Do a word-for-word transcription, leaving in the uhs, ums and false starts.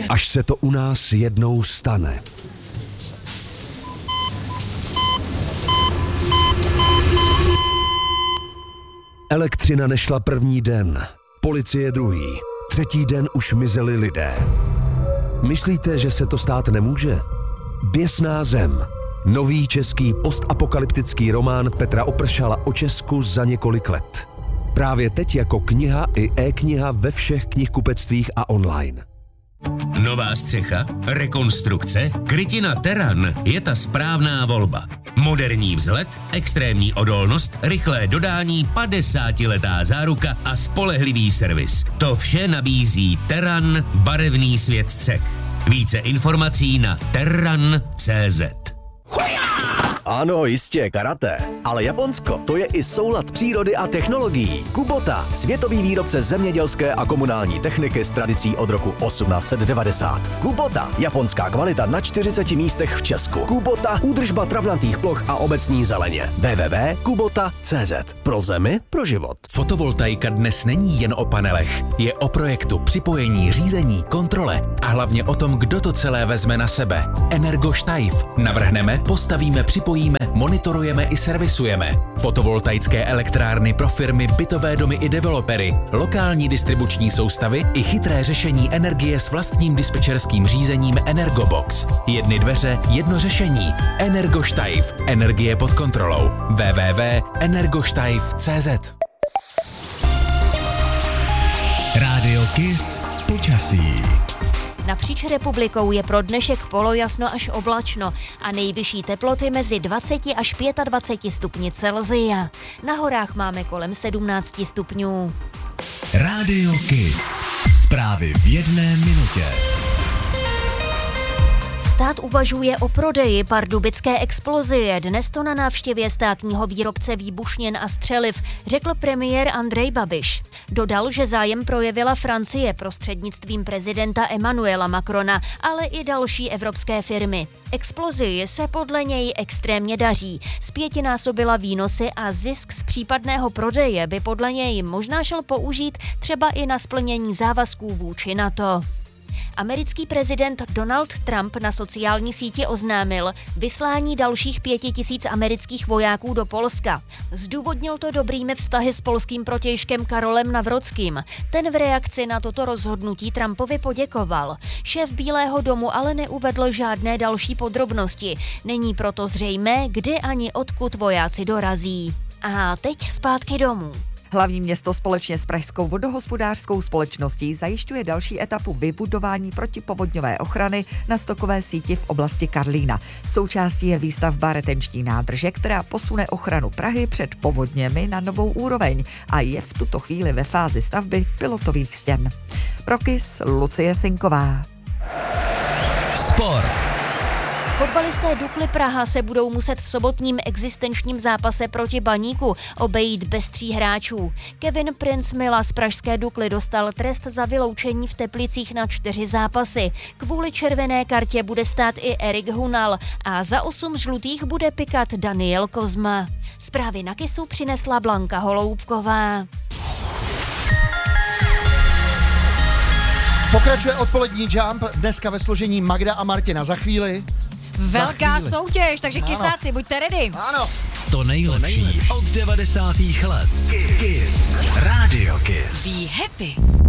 Až se to u nás jednou stane. Elektřina nešla první den, policie druhý, třetí den už mizeli lidé. Myslíte, že se to stát nemůže? Běsná zem. Nový český postapokalyptický román Petra Opršala o Česku za několik let. Právě teď jako kniha i e-kniha ve všech knihkupectvích a online. Nová střecha, rekonstrukce, krytina Terran je ta správná volba. Moderní vzhled, extrémní odolnost, rychlé dodání, padesátiletá záruka a spolehlivý servis. To vše nabízí Terran, barevný svět střech. Více informací na terran tečka cé zet. Ano, jistě, karate. Ale Japonsko, to je i soulad přírody a technologií. Kubota, světový výrobce zemědělské a komunální techniky s tradicí od roku osmnáct set devadesát. Kubota, japonská kvalita na čtyřiceti místech v Česku. Kubota, údržba travnatých ploch a obecní zeleně. w w w tečka kubota tečka cé zet. Pro zemi, pro život. Fotovoltaika dnes není jen o panelech. Je o projektu, připojení, řízení, kontrole a hlavně o tom, kdo to celé vezme na sebe. Energoštajf. Navrhneme, postavíme, připojíme, monitorujeme i servisujeme. Fotovoltaické elektrárny pro firmy, bytové domy i developery, lokální distribuční soustavy i chytré řešení energie s vlastním dispečerským řízením Energobox. Jedny dveře, jedno řešení. Energoštajf. Energie pod kontrolou. w w w tečka energoštajf tečka cé zet. Rádio Kiss počasí. Napříč republikou je pro dnešek polojasno až oblačno a nejvyšší teploty mezi dvaceti až dvaceti pěti stupni Celsia. Na horách máme kolem sedmnácti stupňů. Rádio Kiss. Zprávy v jedné minutě. Stát uvažuje o prodeji pardubické explozie. Dnes to na návštěvě státního výrobce výbušnin a střeliv řekl premiér Andrej Babiš. Dodal, že zájem projevila Francie prostřednictvím prezidenta Emmanuela Macrona, ale i další evropské firmy. Explozii se podle něj extrémně daří. Zpětinásobila výnosy a zisk z případného prodeje by podle něj možná šel použít třeba i na splnění závazků vůči NATO. Americký prezident Donald Trump na sociální síti oznámil vyslání dalších pěti tisíc amerických vojáků do Polska. Zdůvodnil to dobrými vztahy s polským protějškem Karolem Nawrockým. Ten v reakci na toto rozhodnutí Trumpovi poděkoval. Šéf Bílého domu ale neuvedl žádné další podrobnosti. Není proto zřejmé, kdy ani odkud vojáci dorazí. A teď zpátky domů. Hlavní město společně s Pražskou vodohospodářskou společností zajišťuje další etapu vybudování protipovodňové ochrany na stokové síti v oblasti Karlína. Součástí je výstavba retenční nádrže, která posune ochranu Prahy před povodněmi na novou úroveň a je v tuto chvíli ve fázi stavby pilotových stěn. Pro Kiss Lucie Sinková. Sport. Fotbalisté Dukly Praha se budou muset v sobotním existenčním zápase proti Baníku obejít bez tří hráčů. Kevin Prince Mila z pražské Dukly dostal trest za vyloučení v Teplicích na čtyři zápasy. Kvůli červené kartě bude stát i Erik Hunal a za osm žlutých bude pikat Daniel Kozma. Zprávy na Kissu přinesla Blanka Holoubková. Pokračuje odpolední Jump, dneska ve složení Magda a Martina za chvíli. Velká chvíli. soutěž, takže ano. Kisáci, buďte ready. Ano. To nejlepší od devadesátých let. Kiss. Rádio Kiss. Be happy.